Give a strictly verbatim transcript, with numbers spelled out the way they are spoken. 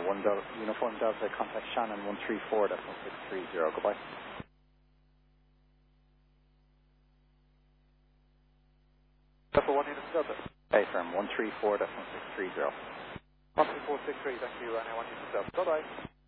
one Delta, Uniform Delta, contact Shannon one three four, that's one six three zero, goodbye. Delta one Unit Delta. Hey, firm, one three four, that's one six three zero. one three four six three, thank you, Runway one Unit Delta. Bye-bye.